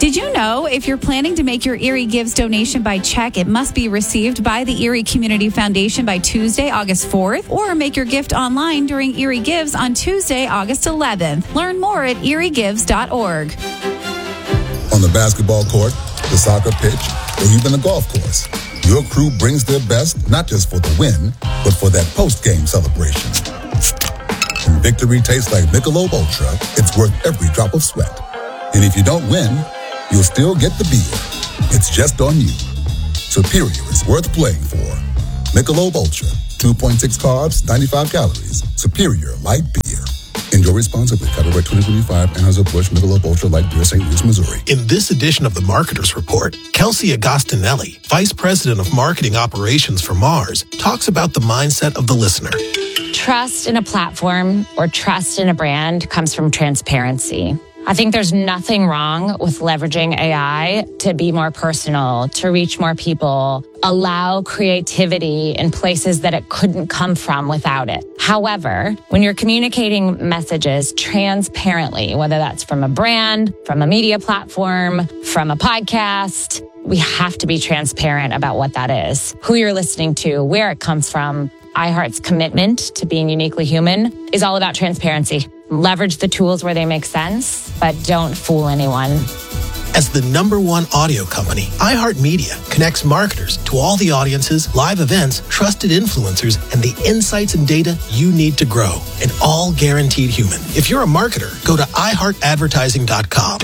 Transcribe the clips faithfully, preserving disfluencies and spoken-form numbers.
Did you know if you're planning to make your Erie Gives donation by check, it must be received by the Erie Community Foundation by Tuesday, August fourth, or make your gift online during Erie Gives on Tuesday, August eleventh. Learn more at erie gives dot org. On the basketball court, the soccer pitch, or even the golf course, your crew brings their best not just for the win, but for that post-game celebration. When victory tastes like Michelob Ultra, it's worth every drop of sweat. And if you don't win, you'll still get the beer. It's just on you. Superior is worth playing for. Michelob Ultra, two point six carbs, ninety-five calories. Superior light beer. Enjoy responsibly. Copyright twenty twenty-five, Anheuser-Busch Michelob Ultra Light Beer, Saint Louis, Missouri. In this edition of the Marketer's Report, Kelsey Agostinelli, Vice President of Marketing Operations for Mars, talks about the mindset of the listener. Trust in a platform or trust in a brand comes from transparency. I think there's nothing wrong with leveraging A I to be more personal, to reach more people, allow creativity in places that it couldn't come from without it. However, when you're communicating messages transparently, whether that's from a brand, from a media platform, from a podcast, we have to be transparent about what that is, who you're listening to, where it comes from. iHeart's commitment to being uniquely human is all about transparency. Leverage the tools where they make sense, but don't fool anyone. As the number one audio company, iHeartMedia connects marketers to all the audiences, live events, trusted influencers, and the insights and data you need to grow, and all guaranteed human. If you're a marketer, go to i heart advertising dot com.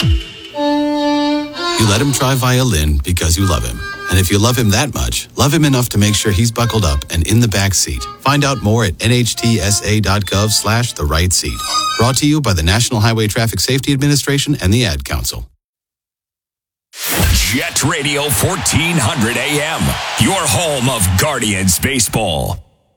You let him try violin because you love him. And if you love him that much, love him enough to make sure he's buckled up and in the back seat. Find out more at N H T S A dot gov slash the right seat. Brought to you by the National Highway Traffic Safety Administration and the Ad Council. Jet Radio fourteen hundred A M, your home of Guardians baseball.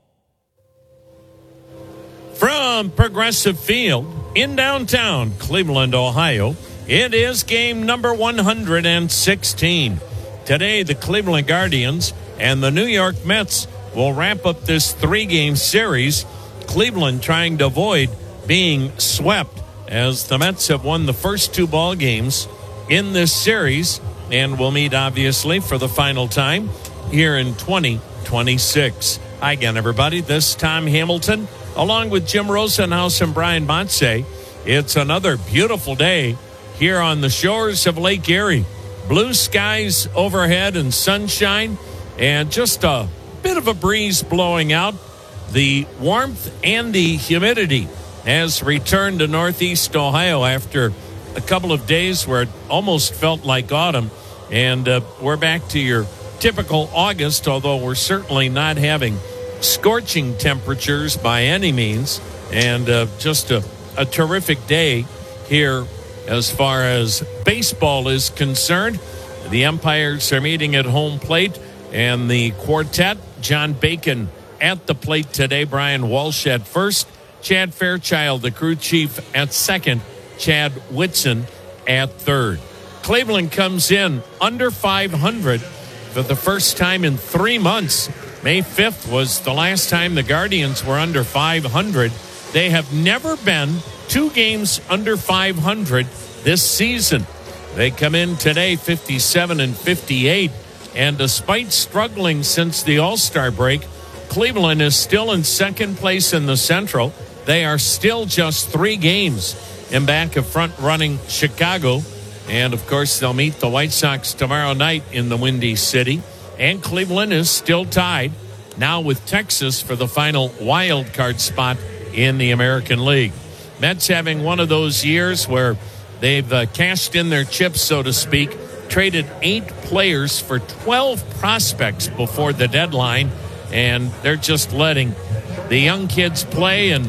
From Progressive Field in downtown Cleveland, Ohio, it is game number one hundred sixteen. Today, the Cleveland Guardians and the New York Mets will wrap up this three-game series. Cleveland trying to avoid being swept as the Mets have won the first two ball games in this series and will meet, obviously, for the final time here in twenty twenty-six. Hi again, everybody. This is Tom Hamilton, along with Jim Rosenhaus and Brian Montse. It's another beautiful day here on the shores of Lake Erie. Blue skies overhead and sunshine and just a bit of a breeze blowing out. The warmth and the humidity has returned to Northeast Ohio after a couple of days where it almost felt like autumn. And uh, we're back to your typical August, although we're certainly not having scorching temperatures by any means. And uh, just a, a terrific day here as far as baseball is concerned. The umpires are meeting at home plate, and the quartet, John Bacon at the plate today, Brian Walsh at first, Chad Fairchild, the crew chief, at second, Chad Whitson at third. Cleveland comes in under five hundred for the first time in three months. May fifth was the last time the Guardians were under five hundred. They have never been two games under five hundred this season. They come in today fifty-seven and fifty-eight, and despite struggling since the All-Star break, Cleveland is still in second place in the Central. They are still just three games in back of front-running Chicago. And, of course, they'll meet the White Sox tomorrow night in the Windy City. And Cleveland is still tied now with Texas for the final wild card spot in the American League. Mets having one of those years where they've uh, cashed in their chips, so to speak, traded eight players for twelve prospects before the deadline, and they're just letting the young kids play and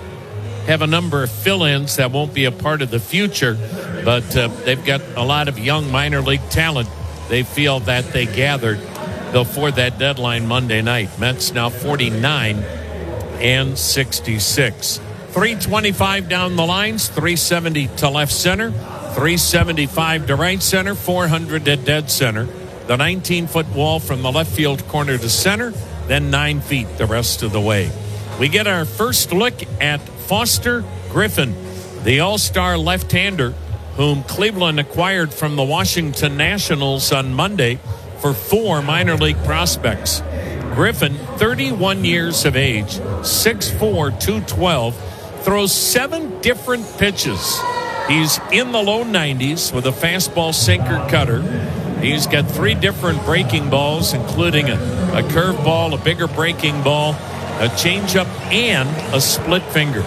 have a number of fill-ins that won't be a part of the future, but uh, they've got a lot of young minor league talent they feel that they gathered before that deadline Monday night. Mets now forty-nine and sixty-six. three twenty-five down the lines, three seventy to left center, three seventy-five to right center, four hundred to dead center. The nineteen-foot wall from the left field corner to center, then nine feet the rest of the way. We get our first look at Foster Griffin, the all-star left-hander whom Cleveland acquired from the Washington Nationals on Monday for four minor league prospects. Griffin, thirty-one years of age, six foot four, two twelve, throws seven different pitches. He's in the low nineties with a fastball, sinker, cutter. He's got three different breaking balls, including a, a curveball, a bigger breaking ball, a changeup, and a split finger.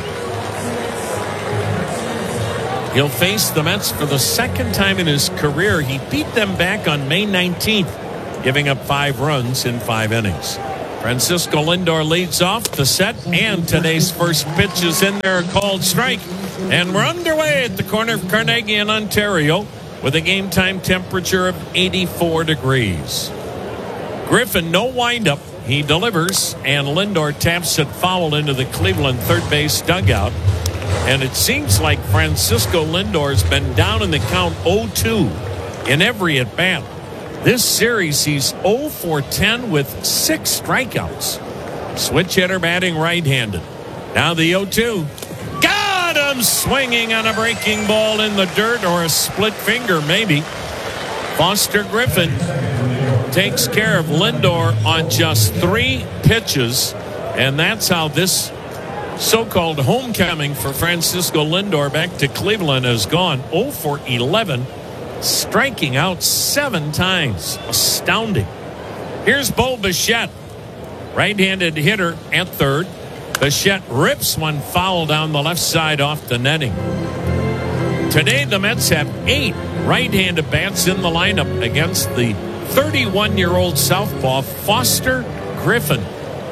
He'll face the Mets for the second time in his career. He beat them back on May nineteenth, giving up five runs in five innings. Francisco Lindor leads off the set, and today's first pitch is in there, a called strike. And we're underway at the corner of Carnegie and Ontario with a game time temperature of eighty-four degrees. Griffin, no windup. He delivers, and Lindor taps it foul into the Cleveland third base dugout. And it seems like Francisco Lindor's been down in the count oh two in every at-bat. This series, he's oh for ten with six strikeouts. Switch hitter batting right-handed. Now the oh two. Got him swinging on a breaking ball in the dirt, or a split finger maybe. Foster Griffin takes care of Lindor on just three pitches. And that's how this so-called homecoming for Francisco Lindor back to Cleveland has gone. oh for eleven, striking out seven times. Astounding. Here's Bo Bichette, right-handed hitter at third. Bichette rips one foul down the left side off the netting. Today the Mets have eight right-handed bats in the lineup against the thirty-one-year-old southpaw Foster Griffin.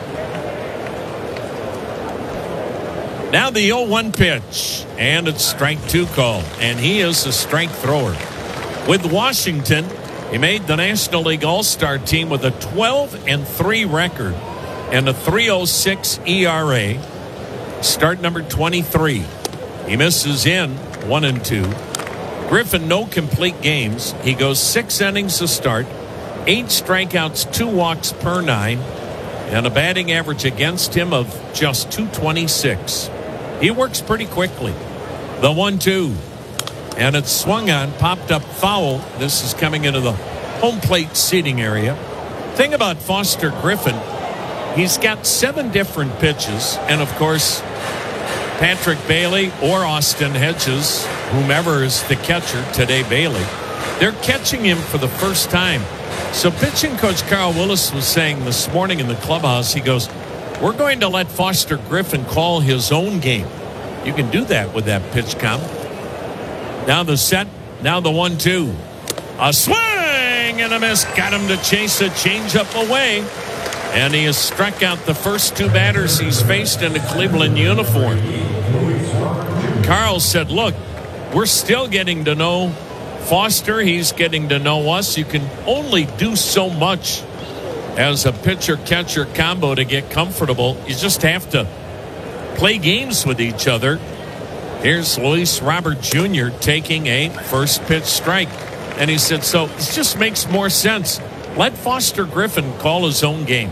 Now the oh one pitch, and it's strike two call, and he is a strike thrower. With Washington, he made the National League All-Star team with a twelve and three record and a three oh six E R A. Start number twenty-three. He misses in one and two. Griffin, no complete games. He goes six innings to start, eight strikeouts, two walks per nine, and a batting average against him of just two twenty-six. He works pretty quickly. The one two. And it's swung on, popped up foul. This is coming into the home plate seating area. Thing about Foster Griffin, he's got seven different pitches. And, of course, Patrick Bailey or Austin Hedges, whomever is the catcher, today Bailey, they're catching him for the first time. So pitching coach Carl Willis was saying this morning in the clubhouse, he goes, we're going to let Foster Griffin call his own game. You can do that with that pitch count. Now the set, now the one two. A swing and a miss. Got him to chase a changeup away. And he has struck out the first two batters he's faced in a Cleveland uniform. Carl said, look, we're still getting to know Foster. He's getting to know us. You can only do so much as a pitcher-catcher combo to get comfortable. You just have to play games with each other. Here's Luis Robert Junior taking a first pitch strike. And he said, so it just makes more sense. Let Foster Griffin call his own game.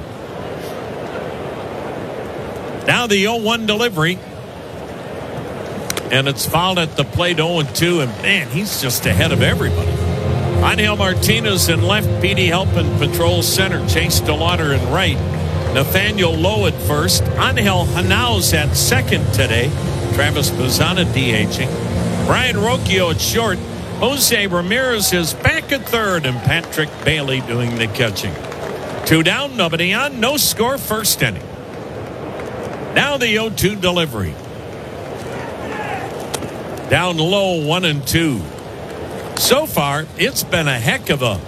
Now the oh one delivery. And it's fouled at the plate, oh and two. And man, he's just ahead of everybody. Angel Martinez in left, Petey Halpin patrols center, Chase DeLauder in right, Nathaniel Lowe at first, Angel Hanaus at second today, Travis Bazzana DHing, Brian Rocchio at short, Jose Ramirez is back at third, and Patrick Bailey doing the catching. Two down, nobody on, no score, first inning. Now the oh two delivery. Down low, one and two. So far, it's been a heck of a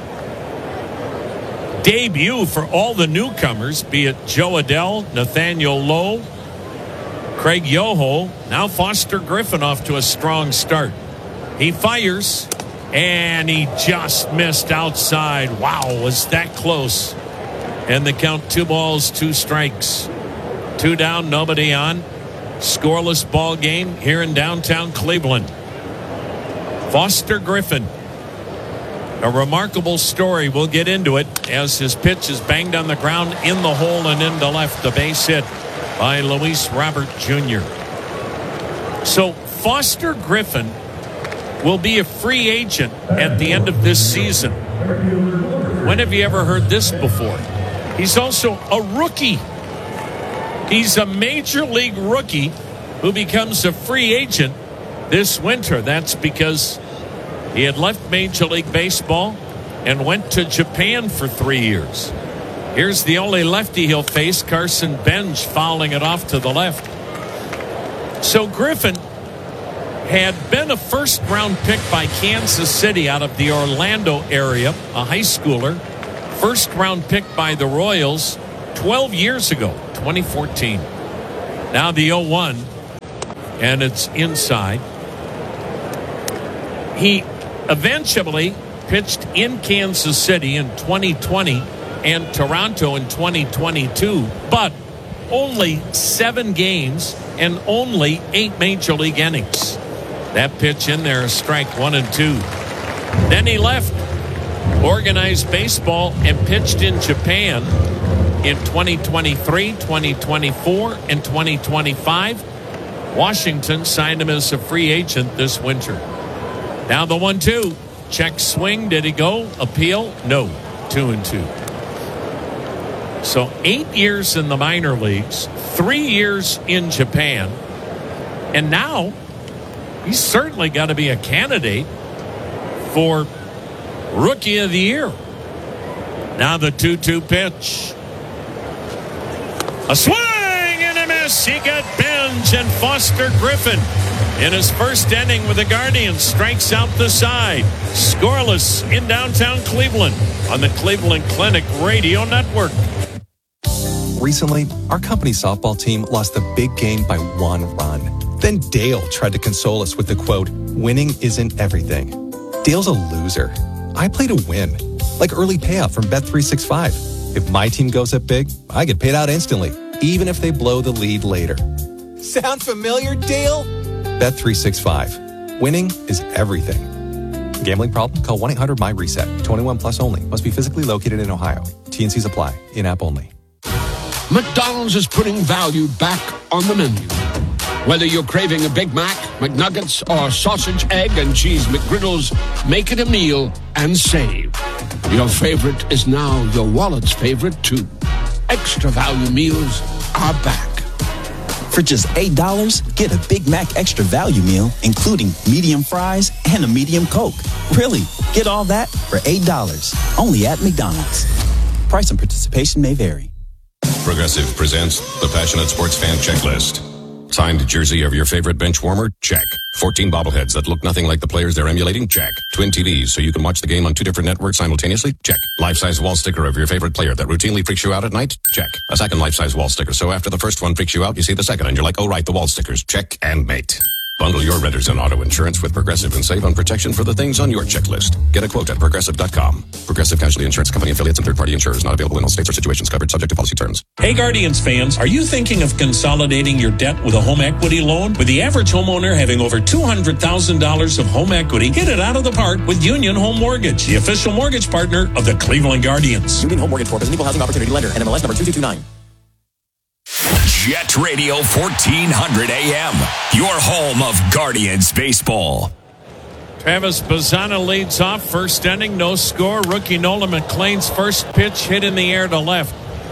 debut for all the newcomers, be it Joe Adell, Nathaniel Lowe, Craig Yoho. Now Foster Griffin off to a strong start. He fires, and he just missed outside. Wow, was that close. And the count, two balls, two strikes. Two down, nobody on. Scoreless ball game here in downtown Cleveland. Foster Griffin, a remarkable story. We'll get into it as his pitch is banged on the ground in the hole and into left. The base hit by Luis Robert Junior So Foster Griffin will be a free agent at the end of this seaon. When have you ever heard this before? He's also a rookie. He's a major league rookie who becomes a free agent this winter. That's because he had left Major League Baseball and went to Japan for three years. Here's the only lefty he'll face, Carson Bench, fouling it off to the left. So Griffin had been a first-round pick by Kansas City out of the Orlando area, a high schooler. First-round pick by the Royals twelve years ago, twenty fourteen. Now the oh one, and it's inside. He eventually pitched in Kansas City in twenty twenty and Toronto in twenty twenty-two, but only seven games and only eight major league innings. That pitch in there is strike one and two. Then he left organized baseball and pitched in Japan in twenty twenty-three, twenty twenty-four, and twenty twenty-five. Washington signed him as a free agent this winter. Now the one two. Check swing. Did he go? Appeal? No. Two and two. So eight years in the minor leagues, three years in Japan, and now he's certainly got to be a candidate for Rookie of the Year. Now the two two pitch. A swing and a miss. He got Benj, and Foster Griffin in his first inning with the Guardians strikes out the side. Scoreless in downtown Cleveland on the Cleveland Clinic Radio Network. Recently, our company's softball team lost the big game by one run. Then Dale tried to console us with the quote, "Winning isn't everything." Dale's a loser. I play to win, like early payout from Bet three sixty-five. If my team goes up big, I get paid out instantly, even if they blow the lead later. Sound familiar, Dale? Bet three sixty-five. Winning is everything. Gambling problem? Call one eight hundred M Y reset. twenty-one plus only. Must be physically located in Ohio. T N Cs apply. In-app only. McDonald's is putting value back on the menu. Whether you're craving a Big Mac, McNuggets, or sausage, egg, and cheese McGriddles, make it a meal and save. Your favorite is now your wallet's favorite, too. Extra value meals are back. For just eight dollars, get a Big Mac Extra Value Meal, including medium fries and a medium Coke. Really, get all that for eight dollars. Only at McDonald's. Price and participation may vary. Progressive presents the Passionate Sports Fan Checklist. Signed jersey of your favorite bench warmer? Check. fourteen bobbleheads that look nothing like the players they're emulating? Check. Twin T Vs so you can watch the game on two different networks simultaneously? Check. Life-size wall sticker of your favorite player that routinely freaks you out at night? Check. A second life-size wall sticker so after the first one freaks you out, you see the second and you're like, oh right, the wall stickers. Check and mate. Bundle your renters and auto insurance with Progressive and save on protection for the things on your checklist. Get a quote at Progressive dot com. Progressive Casualty Insurance Company affiliates and third-party insurers not available in all states or situations covered subject to policy terms. Hey Guardians fans, are you thinking of consolidating your debt with a home equity loan? With the average homeowner having over two hundred thousand dollars of home equity, hit it out of the park with Union Home Mortgage, the official mortgage partner of the Cleveland Guardians. Union Home Mortgage Corp is an equal housing opportunity lender. N M L S number two two two nine. Jet Radio fourteen hundred A M, your home of Guardians baseball. Travis Bazzana leads off first inning, no score. Rookie Nolan McLean's first pitch hit in the air to left.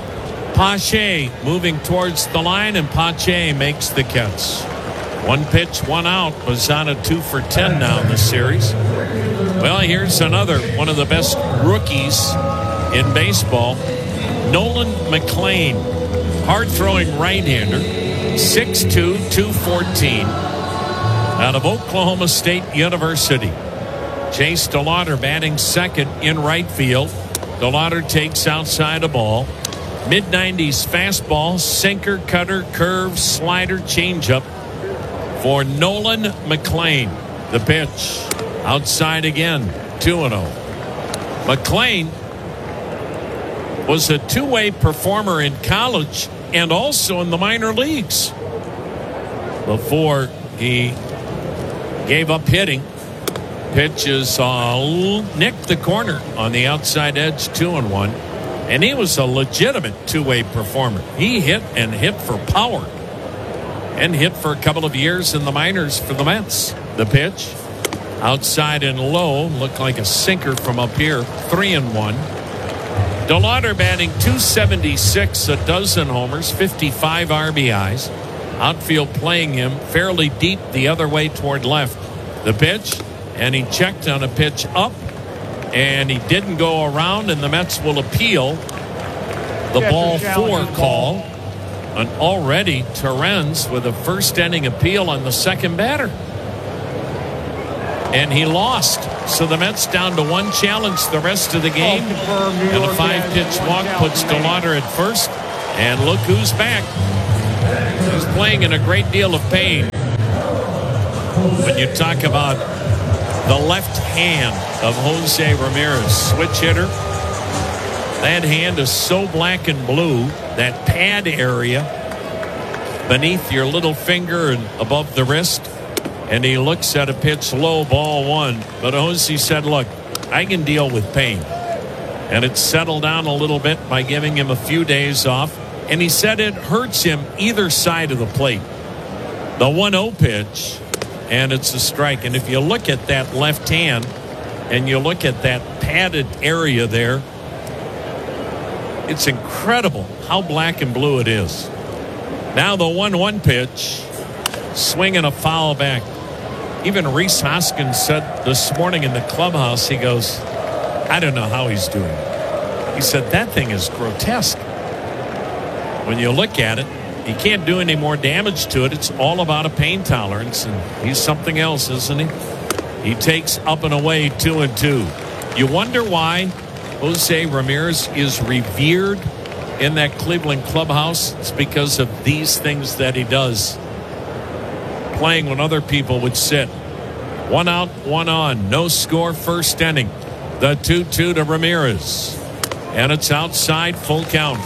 Pache moving towards the line, and Pache makes the catch. One pitch, one out. Bazzana two for ten now in the series. Well, here's another one of the best rookies in baseball, Nolan McLean. Hard-throwing right-hander, six two, two fourteen, out of Oklahoma State University. Chase DeLauder batting second in right field. DeLauder takes outside a ball. mid nineties fastball, sinker, cutter, curve, slider, changeup for Nolan McLean. The pitch, outside again, two and oh. McLean was a two-way performer in college and also in the minor leagues before he gave up hitting. Pitches uh, nicked the corner on the outside edge, two and one. And he was a legitimate two-way performer. He hit and hit for power and hit for a couple of years in the minors for the Mets. The pitch, Outside and low, looked like a sinker from up here. Three and one. DeLauder batting two seventy-six, a dozen homers, fifty-five R B Is. Outfield playing him fairly deep the other way toward left. The pitch, and he checked on a pitch up, and he didn't go around, and the Mets will appeal the ball four call. And already Torrens with a first inning appeal on the second batter. And he lost. So the Mets down to one challenge the rest of the game. And a five-pitch walk puts DeLauder at first. And look who's back. He's playing in a great deal of pain. When you talk about the left hand of Jose Ramirez, switch hitter, that hand is so black and blue, that pad area beneath your little finger and above the wrist. And he looks at a pitch low, ball one. But Jose said, look, I can deal with pain. And it settled down a little bit by giving him a few days off. And he said it hurts him either side of the plate. The one oh pitch, and it's a strike. And if you look at that left hand and you look at that padded area there, it's incredible how black and blue it is. Now the one one pitch, swinging a foul back. Even Rhys Hoskins said this morning in the clubhouse, he goes, I don't know how he's doing it. He said, that thing is grotesque. When you look at it, he can't do any more damage to it. It's all about a pain tolerance, and he's something else, isn't he? He takes up and away two and two. You wonder why Jose Ramirez is revered in that Cleveland clubhouse. It's because of these things that he does. Playing when other people would sit. One out, one on. No score, first inning. The two two to Ramirez. And it's outside, full count.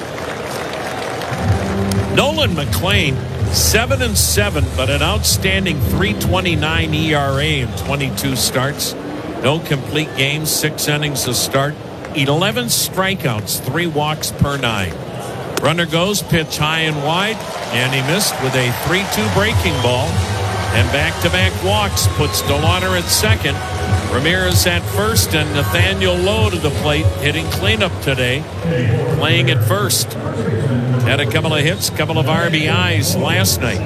Nolan McLean, seven and seven, but an outstanding three twenty-nine E R A in twenty-two starts. No complete games, six innings to start. eleven strikeouts, three walks per nine. Runner goes, pitch high and wide, and he missed with a three two breaking ball. And back-to-back walks puts DeLauder at second. Ramirez at first, and Nathaniel Lowe to the plate, hitting cleanup today, playing at first. Had a couple of hits, couple of R B Is last night.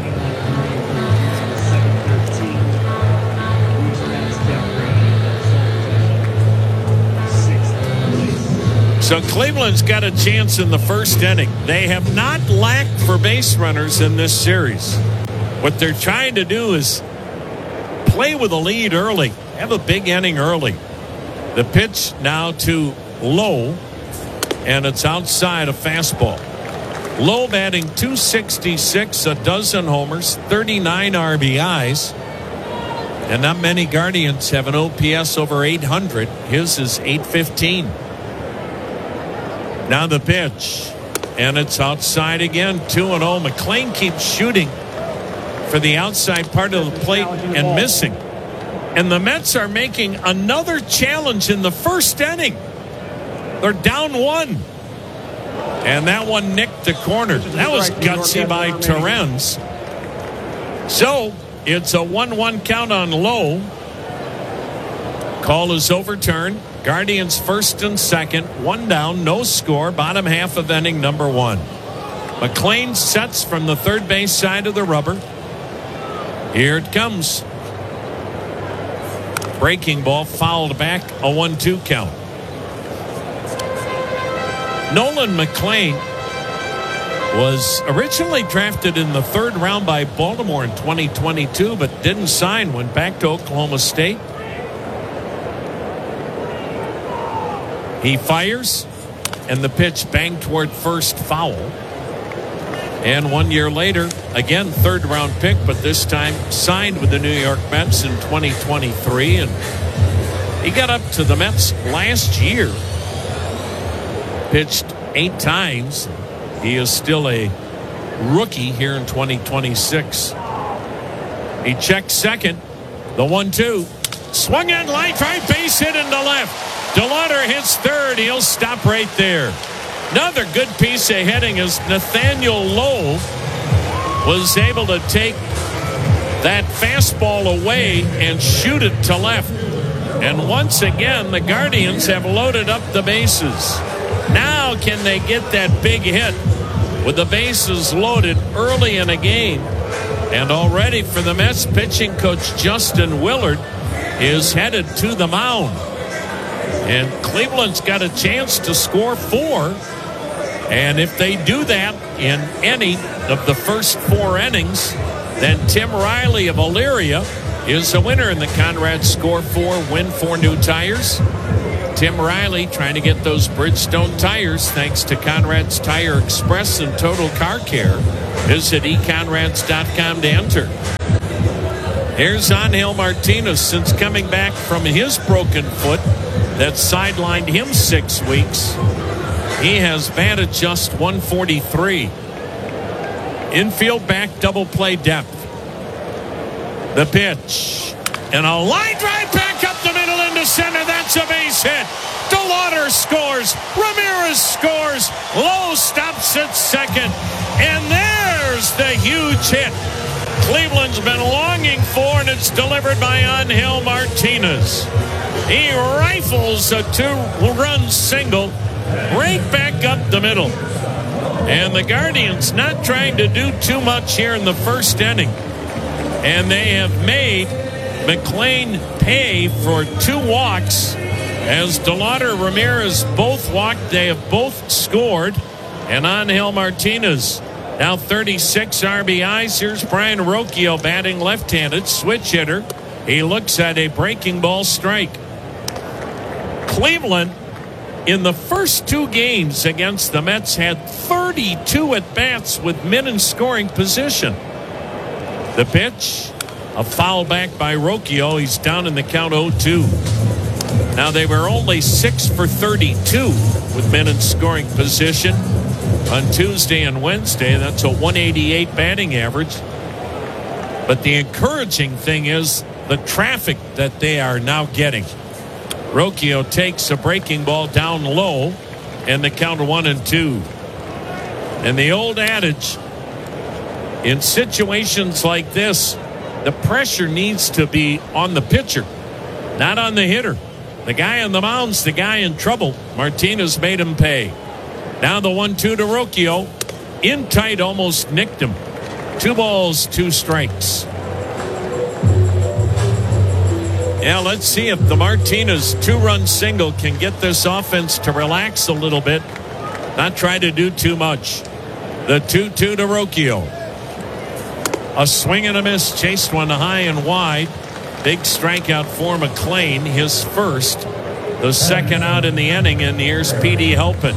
So Cleveland's got a chance in the first inning. They have not lacked for base runners in this series. What they're trying to do is play with a lead early, have a big inning early. The pitch now to Lowe, and it's outside a fastball. Lowe batting two sixty-six, a dozen homers, thirty-nine R B Is. And not many Guardians have an O P S over eight hundred. His is eight fifteen. Now the pitch, and it's outside again, two and oh. McLean keeps shooting for the outside part of the plate and missing. And the Mets are making another challenge in the first inning. They're down one. And that one nicked the corner. That was gutsy by Torrens. So it's a one one count on Lowe. Call is overturned. Guardians first and second. One down, no score. Bottom half of inning number one. McLean sets from the third base side of the rubber. Here it comes. Breaking ball fouled back, a one two count. Nolan McLean was originally drafted in the third round by Baltimore in twenty twenty-two, but didn't sign, went back to Oklahoma State. He fires, and the pitch banged toward first, foul. And one year later, again, third round pick, but this time signed with the New York Mets in twenty twenty-three. And he got up to the Mets last year. Pitched eight times. He is still a rookie here in twenty twenty-six. He checked second. The one two. Swung on line drive, base hit into left. DeLauder hits third. He'll stop right there. Another good piece of hitting as Nathaniel Lowe was able to take that fastball away and shoot it to left. And once again, the Guardians have loaded up the bases. Now can they get that big hit with the bases loaded early in a game? And already for the Mets, pitching coach Justin Willard is headed to the mound. And Cleveland's got a chance to score four. And if they do that in any of the first four innings, then Tim Riley of Elyria is the winner in the Conrad Score four Win four new tires. Tim Riley trying to get those Bridgestone tires thanks to Conrad's Tire Express and Total Car Care. Visit e conrads dot com to enter. Here's Angel Martinez. Since coming back from his broken foot that sidelined him six weeks, he has batted just one forty-three. Infield back double play depth. The pitch. And a line drive back up the middle into center. That's a base hit. DeLauder scores. Ramirez scores. Lowe stops at second. And there's the huge hit Cleveland's been longing for, and it's delivered by Angel Martinez. He rifles a two-run single right back up the middle. And the Guardians not trying to do too much here in the first inning. And they have made McLean pay for two walks as DeLauder, Ramirez both walked. They have both scored. And Angel Martinez now thirty-six R B Is. Here's Brian Rocchio batting left-handed, switch hitter. He looks at a breaking ball strike. Cleveland in the first two games against the Mets had thirty-two at-bats with men in scoring position. The pitch, a foul back by Rocchio. He's down in the count oh two. Now they were only six for thirty-two with men in scoring position on Tuesday and Wednesday. That's a one eighty-eight batting average. But the encouraging thing is the traffic that they are now getting. Rocchio takes a breaking ball down low, and the count one and two. And the old adage, in situations like this, the pressure needs to be on the pitcher, not on the hitter. The guy on the mound's the guy in trouble. Martinez made him pay. Now the one two to Rocchio. In tight, almost nicked him. Two balls, two strikes. Yeah, let's see if the Martinez two-run single can get this offense to relax a little bit, not try to do too much. The two two to Rocchio. A swing and a miss, chased one high and wide. Big strikeout for McLean, his first. The second out in the inning, and here's P D Helpin.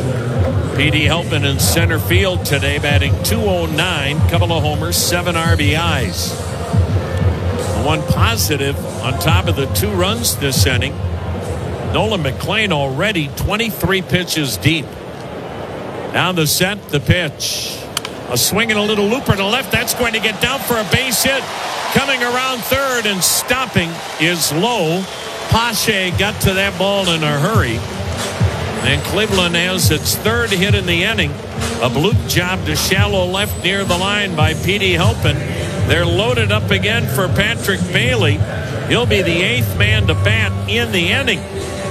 P D Helpin in center field today, batting two oh nine, couple of homers, seven R B Is. One positive on top of the two runs this inning. Nolan McLean already twenty-three pitches deep. Now the set, the pitch. A swing and a little looper to left. That's going to get down for a base hit. Coming around third and stopping is Lowe. Pache got to that ball in a hurry. And Cleveland has its third hit in the inning. A bloop job to shallow left near the line by P D Helpin. They're loaded up again for Patrick Bailey. He'll be the eighth man to bat in the inning.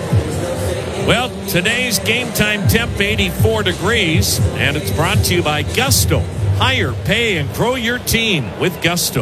Well, today's game time temp eighty-four degrees, and it's brought to you by Gusto. Hire, pay, and grow your team with Gusto.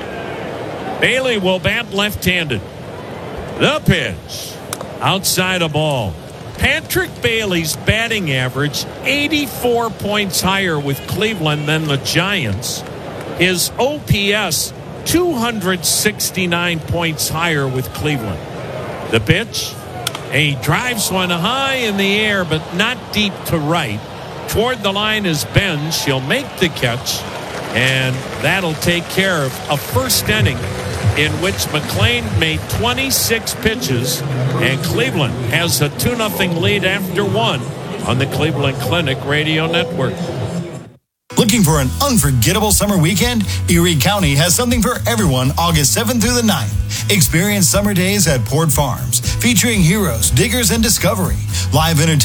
Bailey will bat left-handed. The pitch. Outside a ball. Patrick Bailey's batting average eighty-four points higher with Cleveland than the Giants. His O P S two hundred sixty-nine points higher with Cleveland. The pitch. He drives one high in the air, but not deep to right. Toward the line is Bench. He'll make the catch, and that'll take care of a first inning in which McLean made twenty-six pitches, and Cleveland has a two nothing lead after one on the Cleveland Clinic Radio Network. Looking for an unforgettable summer weekend? Erie County has something for everyone August seventh through the ninth. Experience summer days at Port Farms, featuring heroes, diggers, and discovery. Live entertainment,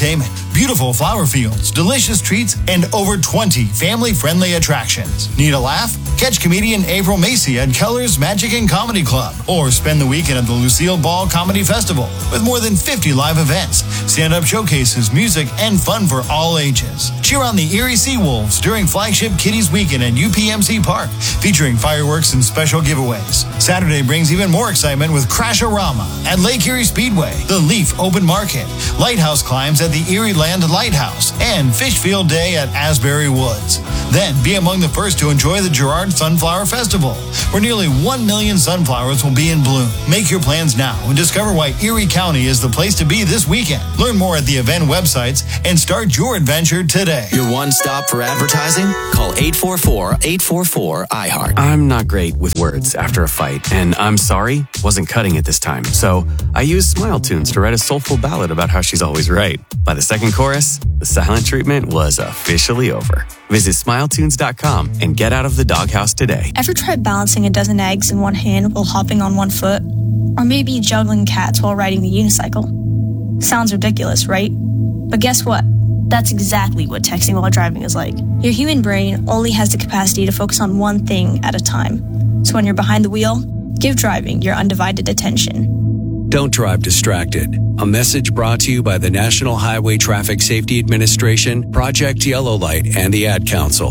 beautiful flower fields, delicious treats, and over twenty family-friendly attractions. Need a laugh? Catch comedian April Macy at Keller's Magic and Comedy Club, or spend the weekend at the Lucille Ball Comedy Festival with more than fifty live events, stand-up showcases, music, and fun for all ages. Cheer on the Erie Seawolves during flagship Kiddies Weekend at U P M C Park, featuring fireworks and special giveaways. Saturday brings even more excitement with Crash-O-Rama at Lake Erie Speedway, the Leaf Open Market, Lighthouse climbs at the Erie Land Lighthouse, and Fish Field Day at Asbury Woods. Then be among the first to enjoy the Girard Sunflower Festival, where nearly one million sunflowers will be in bloom. Make your plans now and discover why Erie County is the place to be this weekend. Learn more at the event websites and start your adventure today. Your one stop for advertising? Call eight four four, eight four four, I heart. I'm not great with words after a fight, and I'm sorry wasn't cutting it this time. So I used Smile Tunes to write a soulful ballad about how she's always right. By the second chorus, the silent treatment was officially over. Visit smile tunes dot com and get out of the doghouse today. Ever tried balancing a dozen eggs in one hand while hopping on one foot? Or maybe juggling cats while riding the unicycle? Sounds ridiculous, right? But guess what? That's exactly what texting while driving is like. Your human brain only has the capacity to focus on one thing at a time. So when you're behind the wheel, give driving your undivided attention. Don't drive distracted. A message brought to you by the National Highway Traffic Safety Administration, Project Yellow Light, and the Ad Council.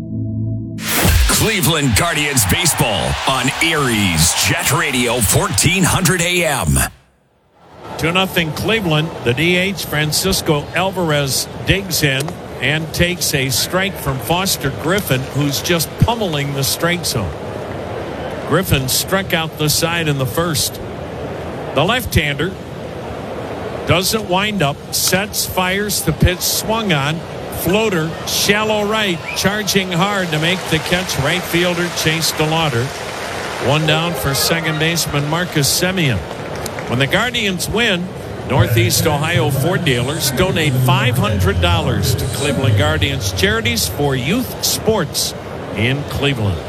Cleveland Guardians baseball on Erie's Jet Radio fourteen hundred A M. two nothing Cleveland. The D H, Francisco Alvarez, digs in and takes a strike from Foster Griffin, who's just pummeling the strike zone. Griffin struck out the side in the first. The left-hander doesn't wind up, sets, fires, the pitch swung on, floater, shallow right, charging hard to make the catch. Right fielder Chase DeLauder. One down for second baseman Marcus Semien. When the Guardians win, Northeast Ohio Ford dealers donate five hundred dollars to Cleveland Guardians Charities for youth sports in Cleveland.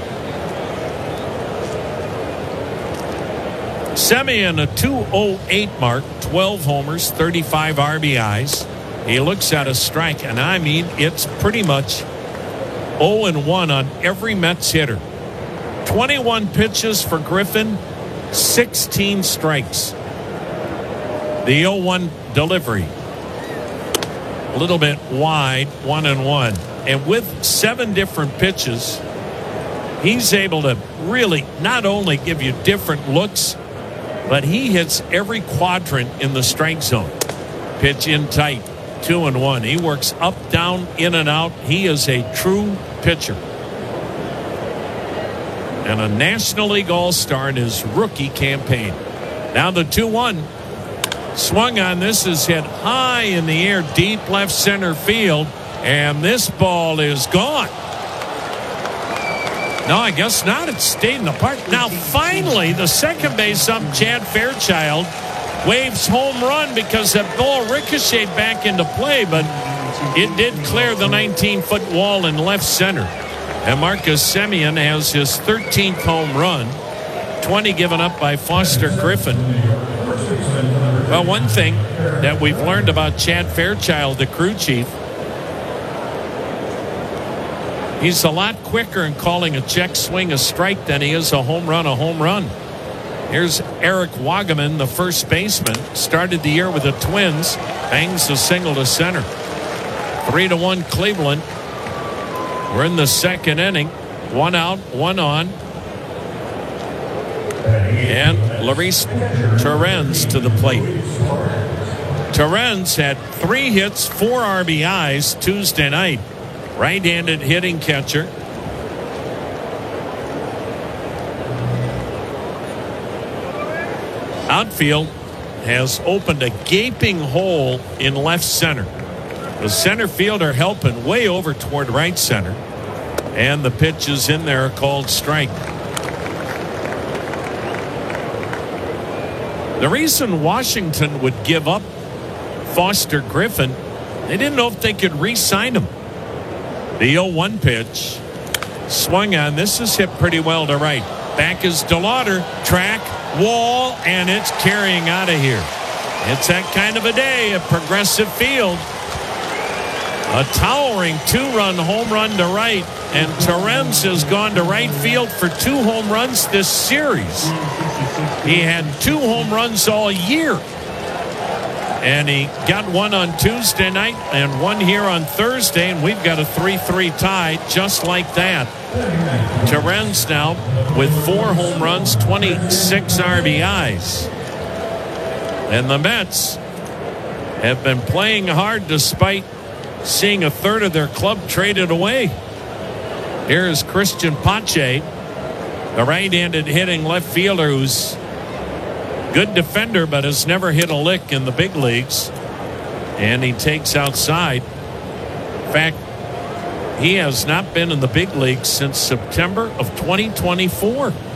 Semien, a two oh eight mark, twelve homers, thirty-five R B Is. He looks at a strike, and I mean, it's pretty much oh and one on every Mets hitter. twenty-one pitches for Griffin, sixteen strikes. The oh one delivery, a little bit wide, one and one. And with seven different pitches, he's able to really not only give you different looks, but he hits every quadrant in the strike zone. Pitch in tight, two and one. He works up, down, in and out. He is a true pitcher. And a National League All-Star in his rookie campaign. Now the two one. Swung on. This is hit high in the air, deep left center field. And this ball is gone. No, I guess not. It stayed in the park. Now, finally, the second base ump, Chad Fairchild, waves home run because that ball ricocheted back into play, but it did clear the nineteen-foot wall in left center. And Marcus Semien has his thirteenth home run, twenty given up by Foster Griffin. Well, one thing that we've learned about Chad Fairchild, the crew chief, he's a lot quicker in calling a check swing a strike than he is a home run a home run. Here's Eric Wagaman, the first baseman, started the year with the Twins, bangs a single to center. Three to one Cleveland. We're in the second inning. One out, one on. And Luis Torrens to the plate. Torrens had three hits, four R B Is Tuesday night. Right-handed hitting catcher. Outfield has opened a gaping hole in left center. The center fielder helping way over toward right center. And the pitch is in there, called strike. The reason Washington would give up Foster Griffin, they didn't know if they could re-sign him. The oh one pitch swung on. This is hit pretty well to right. Back is DeLauder. Track, wall, and it's carrying out of here. It's that kind of a day at Progressive Field. A towering two-run home run to right, and Torrens has gone to right field for two home runs this series. He had two home runs all year. And he got one on Tuesday night and one here on Thursday, and we've got a three three tie just like that. Torrens now with four home runs, twenty-six R B Is. And the Mets have been playing hard despite seeing a third of their club traded away. Here's Christian Pache, the right-handed hitting left fielder who's good defender but has never hit a lick in the big leagues. And he takes outside. In fact, he has not been in the big leagues since September of twenty twenty-four.